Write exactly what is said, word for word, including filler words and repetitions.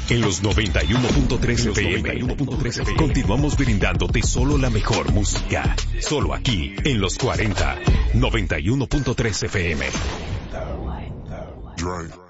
En los noventa y uno punto tres F M. Continuamos brindándote solo la mejor música. Solo aquí, en los cuarenta. noventa y uno punto tres F M. Drive.